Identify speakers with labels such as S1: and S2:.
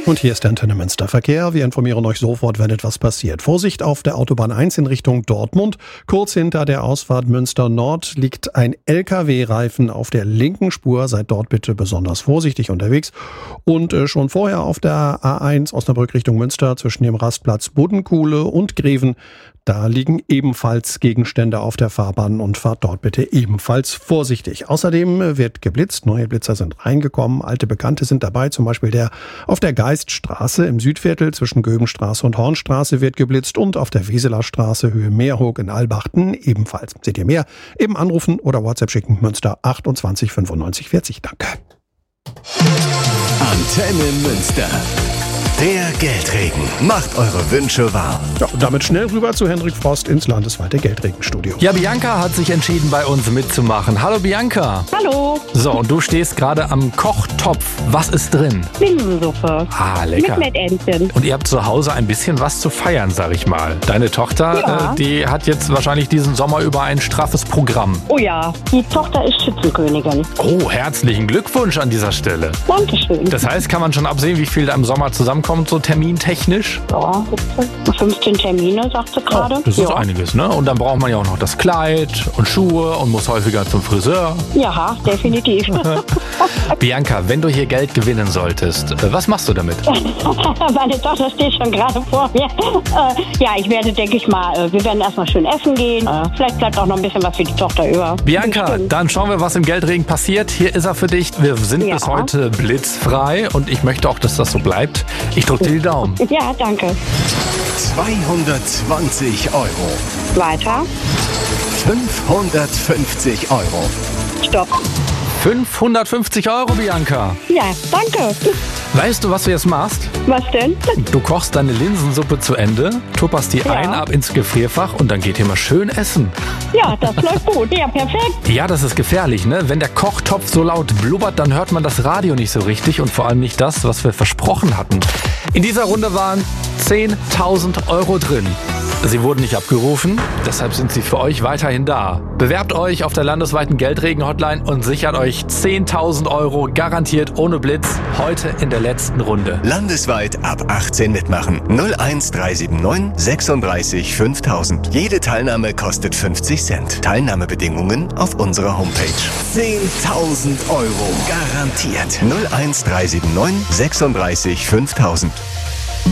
S1: Und hier ist der Antenne Münster Verkehr. Wir informieren euch sofort, wenn etwas passiert. Vorsicht auf der Autobahn 1 in Richtung Dortmund. Kurz hinter der Ausfahrt Münster Nord liegt ein LKW-Reifen auf der linken Spur. Seid dort bitte besonders vorsichtig unterwegs. Und schon vorher auf der A1 Osnabrück Richtung Münster zwischen dem Rastplatz Buddenkuhle und Greven. Da liegen ebenfalls Gegenstände auf der Fahrbahn und fahrt dort bitte ebenfalls vorsichtig. Außerdem wird geblitzt. Neue Blitzer sind reingekommen. Alte Bekannte sind dabei. Zum Beispiel der auf der Geiststraße im Südviertel zwischen Göbenstraße und Hornstraße wird geblitzt und auf der Weseler Straße Höhe Meerhoek in Albachten ebenfalls. Seht ihr mehr? Eben anrufen oder WhatsApp schicken. Münster 28 95 40. Danke.
S2: Antenne Münster. Der Geldregen macht eure Wünsche wahr.
S1: Ja, und damit schnell rüber zu Henrik Frost ins landesweite Geldregenstudio.
S3: Ja, Bianca hat sich entschieden, bei uns mitzumachen. Hallo Bianca.
S4: Hallo.
S3: So, und du stehst gerade am Kochtopf. Was ist drin?
S4: Linsensuppe.
S3: Ah, lecker.
S4: Mit Entchen.
S3: Und ihr habt zu Hause ein bisschen was zu feiern, sag ich mal. Deine Tochter,
S4: Ja.
S3: Die hat jetzt wahrscheinlich diesen Sommer über ein straffes Programm.
S4: Oh ja, die Tochter ist Schützenkönigin.
S3: Oh, herzlichen Glückwunsch an dieser Stelle.
S4: Dankeschön.
S3: Das heißt, kann man schon absehen, wie viel da im Sommer zusammenkommt, so termintechnisch?
S4: Ja, 15 Termine, sagt sie gerade.
S3: Das ist einiges, ne? Und dann braucht man ja auch noch das Kleid und Schuhe und muss häufiger zum Friseur.
S4: Ja, definitiv.
S3: Bianca, wenn du hier Geld gewinnen solltest, was machst du damit?
S4: Meine Tochter steht schon gerade vor mir. Ja, ich werde, denke ich mal, wir werden erstmal schön essen gehen. Vielleicht bleibt auch noch ein bisschen was für die Tochter über.
S3: Bianca,
S4: Bestimmt.
S3: dann schauen wir, was im Geldregen passiert. Hier ist er für dich. Wir sind
S4: Ja.
S3: bis heute blitzfrei und ich möchte auch, dass das so bleibt. Ich drücke dir die Daumen.
S4: Ja, danke.
S2: 220 Euro.
S4: Weiter.
S2: 550 Euro.
S4: Stopp.
S3: 550 Euro, Bianca.
S4: Ja, danke.
S3: Weißt du, was du jetzt machst?
S4: Was denn?
S3: Du kochst deine Linsensuppe zu Ende, tupperst die
S4: Ja.
S3: ein, ab ins Gefrierfach und dann geht ihr mal schön essen.
S4: Ja, das läuft gut. Ja, perfekt.
S3: Ja, das ist gefährlich, ne? Wenn der Kochtopf so laut blubbert, dann hört man das Radio nicht so richtig und vor allem nicht das, was wir versprochen hatten. In dieser Runde waren 10.000 Euro drin. Sie wurden nicht abgerufen, deshalb sind sie für euch weiterhin da. Bewerbt euch auf der landesweiten Geldregen-Hotline und sichert euch 10.000 Euro garantiert ohne Blitz heute in der letzten Runde.
S2: Landesweit ab 18 mitmachen. 01379 36 5000. Jede Teilnahme kostet 50 Cent. Teilnahmebedingungen auf unserer Homepage. 10.000 Euro garantiert. 01379 36 5000.